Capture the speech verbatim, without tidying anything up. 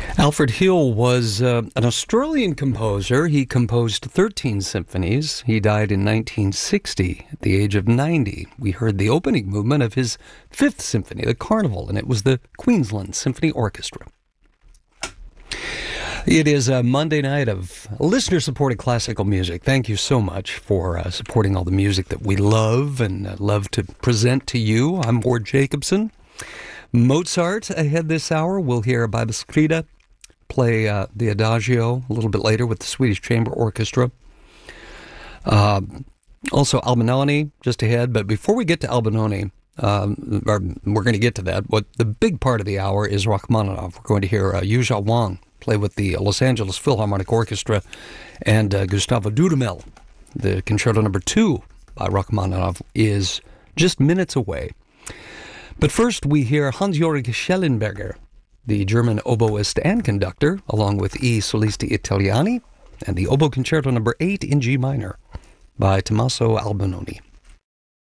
Alfred Hill was uh, an Australian composer. He composed thirteen symphonies. He died in nineteen sixty at the age of ninety. We heard the opening movement of his fifth symphony, the Carnival, and it was the Queensland Symphony Orchestra. It is a Monday night of listener-supported classical music. Thank you so much for uh, supporting all the music that we love and uh, love to present to you. I'm Ward Jacobson. Mozart ahead this hour. We'll hear Baba Skrida play uh, the Adagio a little bit later with the Swedish Chamber Orchestra. Uh, also Albinoni just ahead. But before we get to Albinoni, um, or we're going to get to that, what the big part of the hour is Rachmaninoff. We're going to hear uh, Yuzha Wang play with the Los Angeles Philharmonic Orchestra, and uh, Gustavo Dudamel. The Concerto Number Two by Rachmaninoff is just minutes away. But first, we hear Hans-Georg Schellenberger, the German oboist and conductor, along with I Solisti Italiani, and the Oboe Concerto Number Eight in G minor by Tommaso Albinoni.